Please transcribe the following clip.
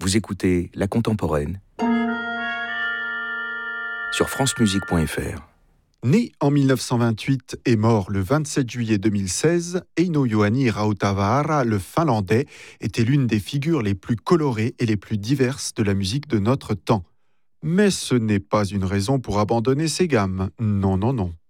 Vous écoutez La Contemporaine sur francemusique.fr. Né en 1928 et mort le 27 juillet 2016, Eino Juhani Rautavaara, le Finlandais, était l'une des figures les plus colorées et les plus diverses de la musique de notre temps. Mais ce n'est pas une raison pour abandonner ses gammes. Non, non, non.